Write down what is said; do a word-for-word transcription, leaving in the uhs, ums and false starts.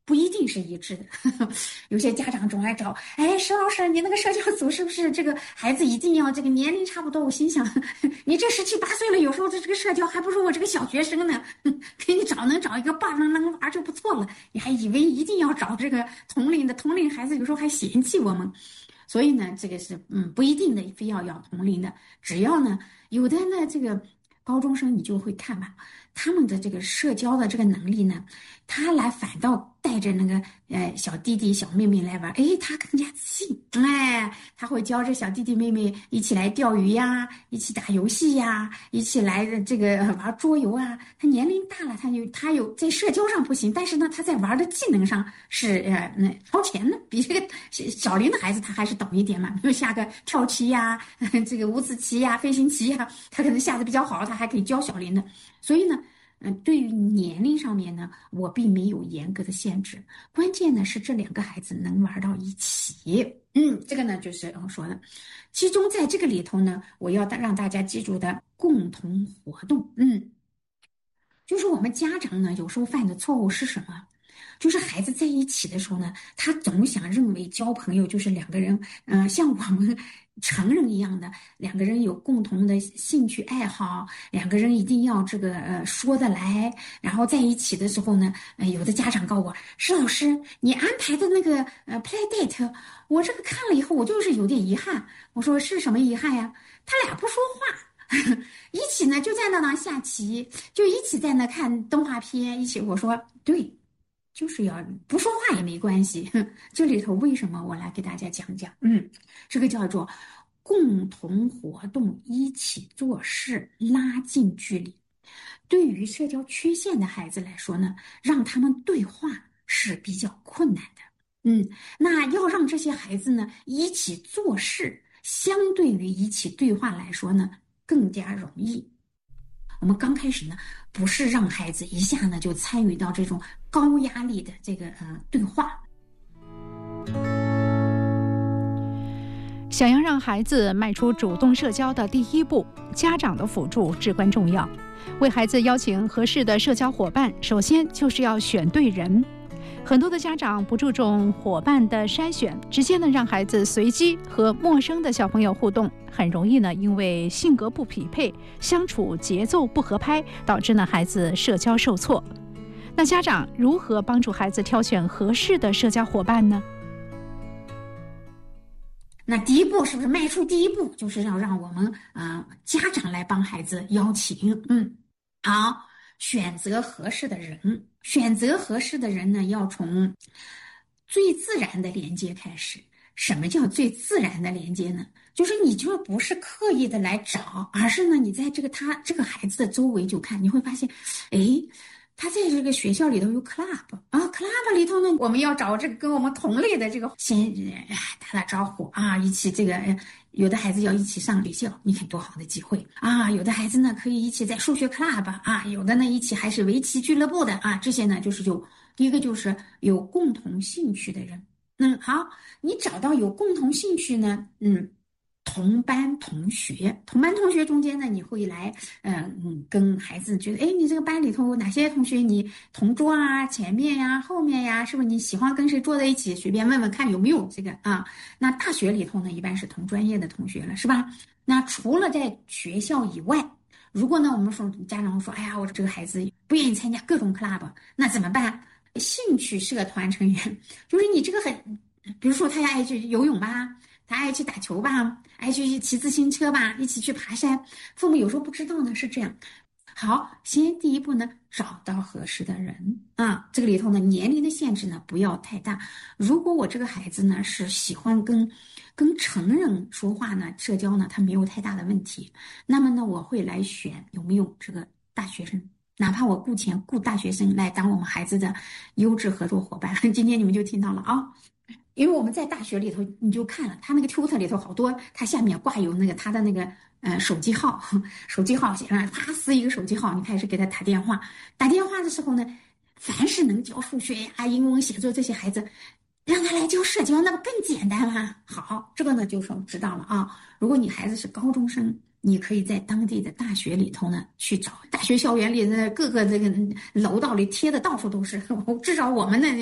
不一定是一致的。有些家长总爱找，哎，石老师，你那个社交组是不是这个孩子一定要这个年龄差不多？我心想，你这十七八岁了，有时候这这个社交还不如我这个小学生呢。给你找能找一个棒能能玩就不错了，你还以为一定要找这个同龄的，同龄孩子有时候还嫌弃我们。所以呢，这个是嗯不一定的，非要要同龄的，只要呢有的呢这个高中生你就会看吧，他们的这个社交的这个能力呢，他来反倒带着那个呃小弟弟小妹妹来玩，哎，他更加自信，哎，他会教着小弟弟妹妹一起来钓鱼呀，一起打游戏呀，一起来这个玩桌游啊。他年龄大了，他有他有在社交上不行，但是呢，他在玩的技能上是呃那超前的，比这个小龄的孩子他还是懂一点嘛，比如下个跳棋呀，这个五子棋呀，飞行棋呀，他可能下的比较好，他还可以教小龄的。所以呢。嗯，对于年龄上面呢，我并没有严格的限制，关键呢是这两个孩子能玩到一起。嗯，这个呢就是我说的，其中在这个里头呢，我要让大家记住的共同活动，嗯，就是我们家长呢有时候犯的错误是什么？就是孩子在一起的时候呢，他总想认为交朋友就是两个人，嗯、呃，像我们成人一样的，两个人有共同的兴趣爱好，两个人一定要这个呃说得来，然后在一起的时候呢，呃，有的家长告诉我，石老师，你安排的那个呃 play date，我这个看了以后，我就是有点遗憾。我说是什么遗憾呀？他俩不说话。一起呢就在那那下棋，就一起在那看动画片，一起我说对，就是要不说话也没关系。这里头为什么我来给大家讲讲？嗯，这个叫做共同活动，一起做事，拉近距离。对于社交缺陷的孩子来说呢，让他们对话是比较困难的。嗯，那要让这些孩子呢一起做事，相对于一起对话来说呢，更加容易。我们刚开始呢，不是让孩子一下呢就参与到这种高压力的这个呃对话。 想要让孩子迈出主动社交的第一步，家长的辅助至关重要。为孩子邀请合适的社交伙伴，首先就是要选对人。很多的家长不注重伙伴的筛选，直接呢让孩子随机和陌生的小朋友互动，很容易呢因为性格不匹配、相处节奏不合拍，导致呢孩子社交受挫。那家长如何帮助孩子挑选合适的社交伙伴呢？ 那第一步是不是迈出第一步，就是要让我们呃家长来帮孩子邀请？嗯，好，选择合适的人。选择合适的人呢，要从最自然的连接开始。什么叫最自然的连接呢？就是你就不是刻意的来找，而是呢，你在这个他这个孩子的周围就看，你会发现，哎，他在这个学校里头有 club 啊 ，club 里头呢，我们要找这个跟我们同类的这个先打打招呼啊，一起这个。有的孩子要一起上学校，你看多好的机会啊！有的孩子呢可以一起在数学 club 啊，有的呢一起还是围棋俱乐部的啊。这些呢就是有第一个就是有共同兴趣的人。嗯，好，你找到有共同兴趣呢，嗯，同班同学，同班同学中间呢，你会来，嗯、呃、嗯，跟孩子觉得，哎，你这个班里头哪些同学你同桌啊，前面呀、后面呀，是不是你喜欢跟谁坐在一起？随便问问看有没有这个啊。那大学里头呢，一般是同专业的同学了，是吧？那除了在学校以外，如果呢，我们说家长说，哎呀，我这个孩子不愿意参加各种 club， 那怎么办？兴趣社团成员，就是你这个很，比如说他要爱去游泳吧。他爱去打球吧，爱去骑自行车吧，一起去爬山。父母有时候不知道呢，是这样。好，先第一步呢，找到合适的人啊。这个里头呢，年龄的限制呢不要太大。如果我这个孩子呢是喜欢跟跟成人说话呢，社交呢，他没有太大的问题。那么呢，我会来选有没有这个大学生。哪怕我雇钱雇大学生来当我们孩子的优质合作伙伴，今天你们就听到了啊。因为我们在大学里头，你就看了他那个 tutor 里头好多，他下面挂有那个他的那个呃手机号，手机号写上，啪撕一个手机号，你开始给他打电话。打电话的时候呢，凡是能教数学呀、英文、写作这些孩子，让他来教社交，那不更简单吗？好，这个呢就是知道了啊。如果你孩子是高中生，你可以在当地的大学里头呢去找，大学校园里的各个这个楼道里贴的到处都是，至少我们那。